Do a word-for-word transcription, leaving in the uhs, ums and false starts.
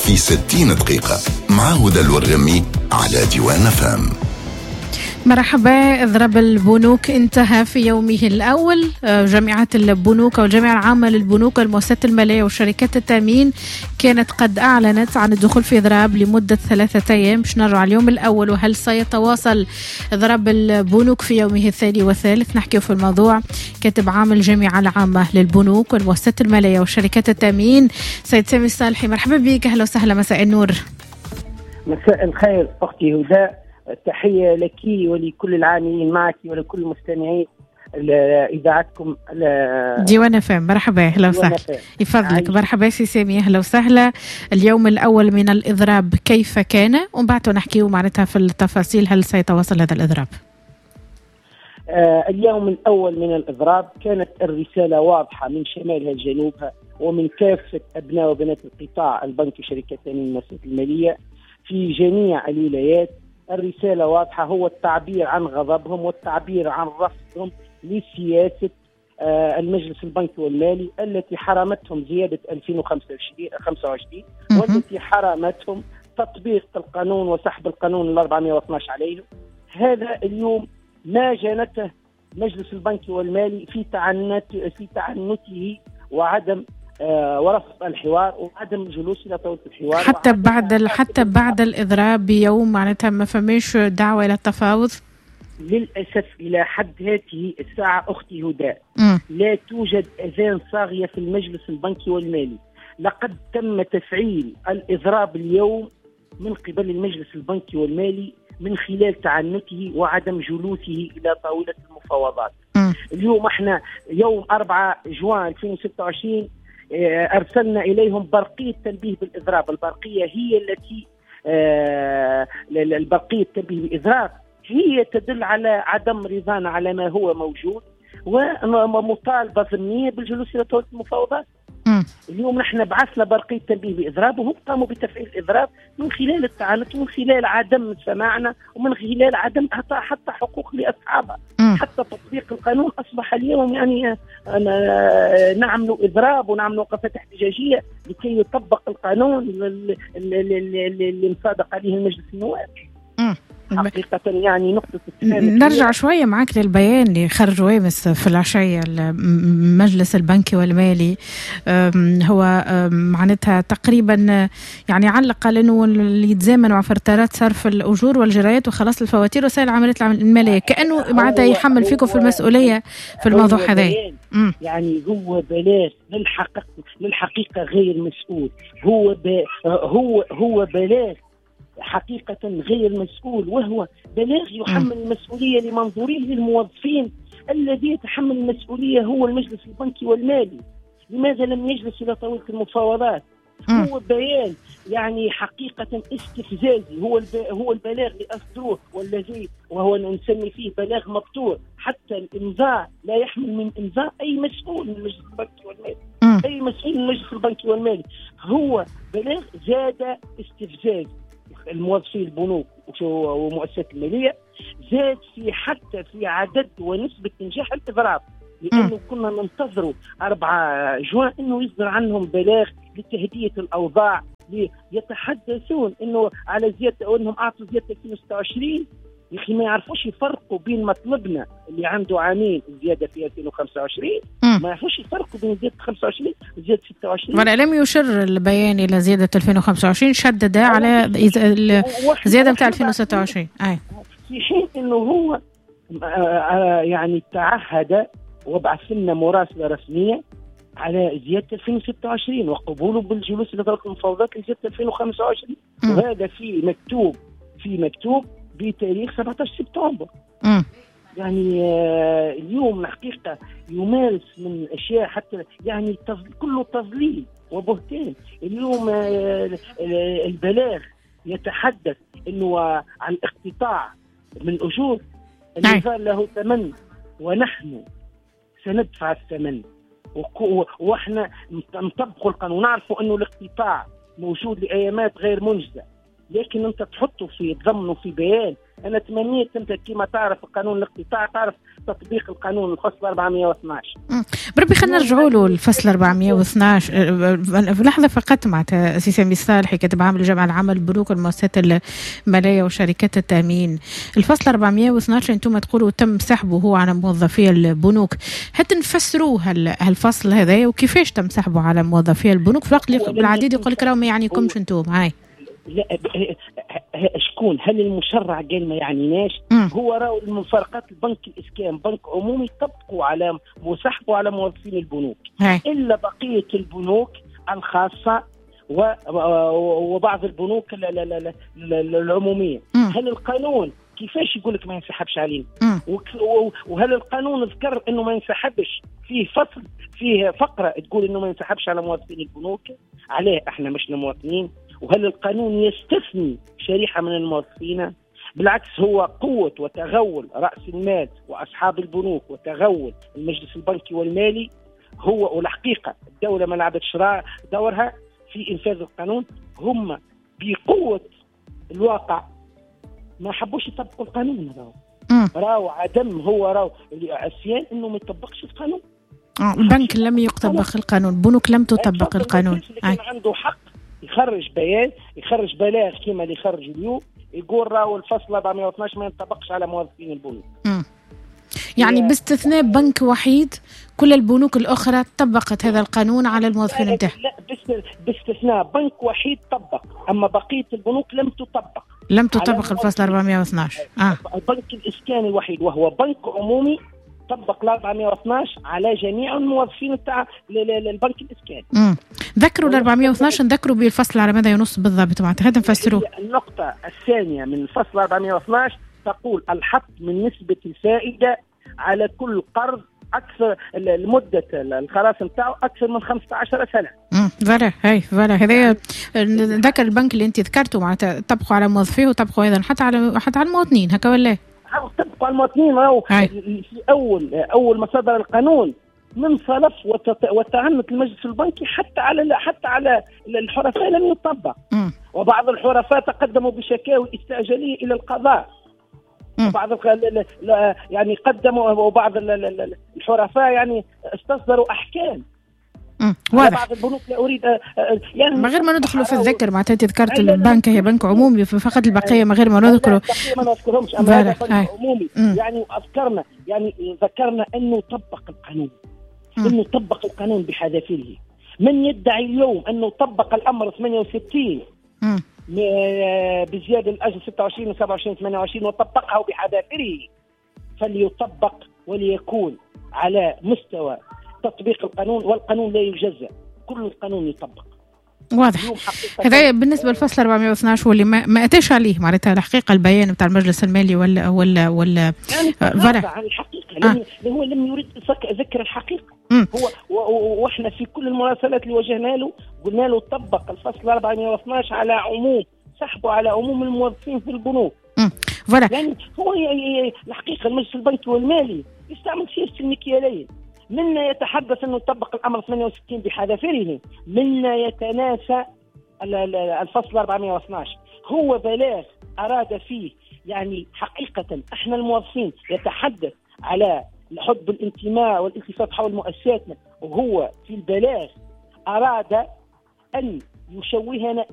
في ستين دقيقة مع هدى الورغمي على ديوان فام. مرحبا. إضراب البنوك انتهى في يومه الأول. جامعات البنوك والجامعة العامة للبنوك والمؤسسات المالية وشركات التأمين كانت قد أعلنت عن الدخول في إضراب لمدة ثلاثة أيام. باش نرجع اليوم الأول وهل سيتواصل إضراب البنوك في يومه الثاني والثالث؟ نحكي في الموضوع كاتب عام الجامعة العامة للبنوك والمؤسسات المالية وشركات التأمين سيد سامي الصالحي. مرحبا بك، أهلا وسهلا، مساء النور. مساء الخير أختي هدى، تحية لك ولكل العاملين معك ولكل مستمعي إذاعتكم ديوان فام. مرحبا، أهلا وسهلا، يفضلك. مرحبا سي سامي، أهلا وسهلا. اليوم الأول من الإضراب كيف كان؟ ومن بعد نحكيه معناتها في التفاصيل هل سيتواصل هذا الإضراب؟ آه اليوم الأول من الإضراب كانت الرسالة واضحة من شمالها لجنوبها ومن كافة أبناء وبنات القطاع البنك وشركات التأمين والمؤسسات المالية في جميع الولايات. الرسالة واضحة، هو التعبير عن غضبهم والتعبير عن رفضهم لسياسة آه المجلس البنكي والمالي التي حرمتهم زيادة ألفين وخمسة وعشرين والتي حرمتهم تطبيق القانون وسحب القانون ال أربعمائة واثني عشر عليهم. هذا اليوم ما جنته مجلس البنكي والمالي في تعنت في تعنته وعدم آه ورفض الحوار وعدم الجلوس الى طاولة الحوار حتى بعد حتى بعد الاضراب بيوم معناتها ما فماش دعوه الى التفاوض. للاسف الى حد هذه الساعه اختي هدى لا توجد اذان صاغيه في المجلس البنكي والمالي. لقد تم تفعيل الاضراب اليوم من قبل المجلس البنكي والمالي من خلال تعنته وعدم جلوسه الى طاوله المفاوضات. م. اليوم احنا يوم أربعة جوان ألفين وستة وعشرين أرسلنا إليهم برقية تنبيه بالإضراب. البرقية هي التي آه البرقية تنبيه بالإضراب هي تدل على عدم رضانا على ما هو موجود ومطالبة ضمنية بالجلوس إلى طاولة المفاوضات. م. اليوم نحن بعثنا برقية تنبيه بإضراب وهم قاموا بتفعيل الإضراب من خلال التعنت ومن خلال عدم سماعنا ومن خلال عدم إعطاء حتى حقوق لأصحابها. م. حتى تطبيق القانون أصبح اليوم يعني نعمل إضراب ونعمل وقفات احتجاجية لكي يطبق القانون اللي مصادق عليه المجلس النواب. حقيقة يعني نقطة نرجع شوية معك للبيان اللي خرجوا امس في العشية المجلس البنكي والمالي. هو معناتها تقريبا يعني علق على انه اللي يتزامن مع فترات صرف الاجور والجرايات وخلاص الفواتير وسائل العمليات المالية، كأنه معناتها يحمل فيكم في المسؤولية في الموضوع هذا. يعني هو بلاغ للحقيقة للحقيقة غير مسؤول. هو هو هو بلاغ حقيقة غير مسؤول، وهو بلاغ يحمل المسؤولية لمنظوريه للموظفين. الذي يتحمل المسؤولية هو المجلس البنكي والمالي. لماذا لم يجلس إلى طاولة المفاوضات؟ هو بيان يعني حقيقة استفزازي. هو هو البلاغ اللي أصدروه والذي وهو نسمي فيه بلاغ مبتور. حتى الإمضاء لا يحمل من إمضاء أي مسؤول من المجلس البنكي والمالي. أي مسؤول من المجلس البنكي والمالي. هو بلاغ زاد استفزاز الموظفين البنوك ومؤسسات المالية، زاد في حتى في عدد ونسبة نجاح الإضراب، لأنه كنا ننتظروا أربعة جوان أنه يصدر عنهم بلاغ لتهدئة الأوضاع، يتحدثون أنه على زيادة وأنهم أعطوا زيادة ألفين وستة وعشرين. يا أخي ما يعرفوش يفرقوا بين مطلبنا اللي عنده عامين زيادة في ألفين وخمسة وعشرين، ما يعرفوش يفرقوا بين زيادة خمسة وعشرين وزيادة ستة وعشرين. ولا لم يشر البيان إلى زيادة ألفين وخمسة وعشرين، شدد على الزيادة بتاع ألفين وستة وعشرين. أي في حين إنه هو يعني تعهد وبعث لنا مراسلة رسمية على زيادة ألفين وستة وعشرين وقبوله بالجلوس إلى طاولة المفاوضات لزيادة ألفين وخمسة وعشرين. وهذا في مكتوب في مكتوب بتاريخ سبعة عشر سبتمبر. م. يعني آه اليوم الحقيقة يمارس من أشياء حتى يعني تضل كله تضليل وبهتان. اليوم آه البلاغ يتحدث إنه آه عن الاقتطاع من أجور النظام له ثمن ونحن سندفع الثمن وإحنا نطبق القانون. ونعرفوا إنه الاقتطاع موجود لأيامات غير منجزة، لكن أنت تحطه في ضمنه في بيان انا تمنيت انت كما تعرف قانون الاقتطاع تعرف تطبيق القانون الفصل أربعمائة واثناش. بربي خلينا نرجعوا له الفصل أربعمائة واثناش في لحظه فقط. معناتها سي سامي الصالحي كاتب عام الجامعه العامه للبنوك والمؤسسات الماليه وشركات التامين. الفصل أربعمائة واثناش انتم تقولوا تم سحبه هو على موظفي البنوك، حتى نفسروه هالفصل هذا وكيفاش تم سحبه على موظفي البنوك؟ في الوقت اللي بالعديد يقول لك راهو ما يعنيكمش انتم. هاي لا شكون؟ هل المشرع قال ما يعنيناش؟ هو راهو المفارقات البنك الاسكان بنك عمومي طبقوا على وسحبوا على موظفين البنوك هاي. الا بقيه البنوك الخاصه وبعض البنوك العموميه. هل القانون كيفاش يقول لك ما ينسحبش علينا؟ وهل القانون ذكر انه ما ينسحبش؟ فيه فصل فيه فقره تقول انه ما ينسحبش على موظفين البنوك. عليه احنا مش المواطنين؟ وهل القانون يستثني شريحه من الموظفين؟ بالعكس هو قوه وتغول راس المال واصحاب البنوك وتغول المجلس البنكي والمالي هو. والحقيقه الدوله ما لعبتش دورها في انفاذ القانون. هم بقوه الواقع ما حبوش يطبقوا القانون. راهو راهو عدم هو راهو العصيان انه ما يطبقش القانون. البنك لم يطبق القانون، البنوك لم تطبق القانون. كان عنده حق يخرج بيان يخرج بلاغ كما اللي يخرج اليوم يقول راهو الفصل أربعمائة واثناش ما ينطبقش على موظفين البنوك. يعني باستثناء بنك وحيد كل البنوك الأخرى طبقت هذا القانون على الموظفين نتاعها. لا باستثناء بنك وحيد طبق، أما بقية البنوك لم تطبق. لم تطبق الفصل أربعمائة واثناش. آه. البنك الإسكاني الوحيد وهو بنك عمومي طبق ال أربعمائة واثناش على جميع الموظفين تاع البنك الإسكاني. امم ذكروا ال أربعمائة واثناش نذكروا بالفصل على ماذا ينص بالضبط معناتها هذا نفسروه. النقطة الثانية من الفصل أربعمائة واثناش تقول الحط من نسبة الفائدة على كل قرض أكثر المدة الخلاص نتاعو أكثر من خمسة عشر سنة. امم فوالا هاي فوالا هذا ذاك البنك اللي أنت ذكرته معناتها طبقوا على موظفيه وطبقوا أيضا حتى على حتى على المواطنين هكا ولا؟ طبقوا على المواطنين. راهو في أول أول ما صدر القانون من صلف وتعنت المجلس البنكي حتى على حتى على الحرفاء لم يطبق. مم. وبعض الحرفاء تقدموا بشكاوي استعجالية إلى القضاء. بعض يعني قدموا وبعض الحرفاء يعني استصدروا احكام. واضح. بعض البنوك لا اريد يعني من غير ما ندخلوا في الذكر معناتها انت ذكرت البنك هي بنك عمومي فقط البقيه من غير ما نذكره ما نذكرهمش. اما هذا بنك عمومي يعني اذكرنا يعني ذكرنا انه طبق القانون. مم. انه طبق القانون بحذافيره. من يدعي اليوم انه طبق الامر ثمانية وستين مم. بزيادة الأجل ستة وعشرين وسبعة وعشرين ثمانية وعشرين وطبقه بحذافيره فليطبق وليكون على مستوى تطبيق القانون. والقانون لا يجزأ، كل القانون يطبق. واضح. هذا بالنسبة للفصل أربعمائة واثناش واللي ما, ما أتاش عليه معناتها الحقيقة البيان بتاع المجلس المالي ولا ولا ولا يعني فرع عن الحقيقة. آه. هو لم يريد ذكر الحقيقة. م. هو واحنا في كل المراسلات اللي وجهنا له قلنا له طبق الفصل أربعمائة واثناش على عموم سحبه على عموم الموظفين في البنوك. فوالا. يعني هو الحقيقة المجلس البنكي والمالي يستعمل سياسة المكيالين. منا يتحدث أنه يطبق الأمر ثمانية وستين بحذافيره، منا يتناسى الفصل أربعمائة واثناش. هو بلاغ أراد فيه يعني حقيقة احنا الموظفين يتحدث على حب الانتماء والالتفات حول مؤسساتنا، وهو في البلاغ أراد أن يشوهنا